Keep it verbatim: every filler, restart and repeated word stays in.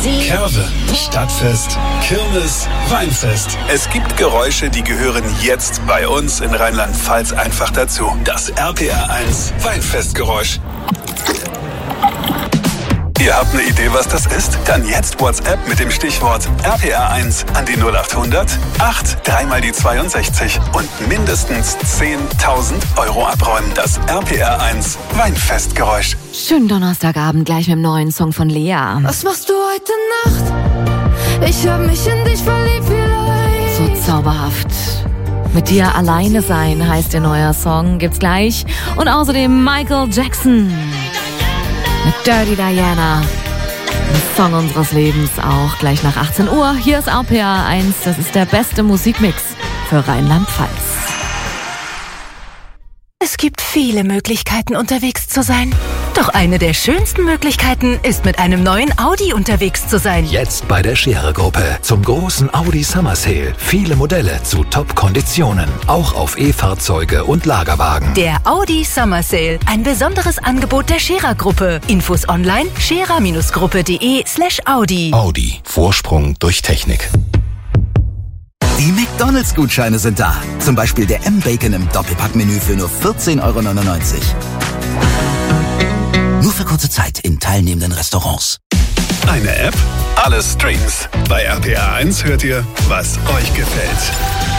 Curve, Stadtfest, Kirmes, Weinfest. Es gibt Geräusche, die gehören jetzt bei uns in Rheinland-Pfalz einfach dazu. Das R P R eins Weinfestgeräusch. Ihr habt eine Idee, was das ist? Dann jetzt WhatsApp mit dem Stichwort R P R eins an die null acht hundert acht drei mal die zweiundsechzig und mindestens zehntausend Euro abräumen. Das R P R eins Weinfestgeräusch. Schönen Donnerstagabend gleich mit dem neuen Song von Lea. Was machst du heute Nacht? Ich hab mich in dich verliebt vielleicht. So zauberhaft. Mit dir alleine sein heißt der neue Song. Gibt's gleich. Und außerdem Michael Jackson mit Dirty Diana. Ein Song unseres Lebens auch gleich nach achtzehn Uhr. Hier ist R P R eins. Das ist der beste Musikmix für Rheinland-Pfalz. Es gibt viele Möglichkeiten, unterwegs zu sein. Doch eine der schönsten Möglichkeiten ist, mit einem neuen Audi unterwegs zu sein. Jetzt bei der Scherer-Gruppe zum großen Audi Summer Sale. Viele Modelle zu Top-Konditionen. Auch auf E-Fahrzeuge und Lagerwagen. Der Audi Summer Sale. Ein besonderes Angebot der Scherer-Gruppe. Infos online scherer-gruppe.de slash Audi. Audi. Vorsprung durch Technik. Die McDonalds-Gutscheine sind da. Zum Beispiel der M-Bacon im Doppelpackmenü für nur vierzehn Euro neunundneunzig. Nur für kurze Zeit in teilnehmenden Restaurants. Eine App, alle Streams. Bei R P R eins hört ihr, was euch gefällt.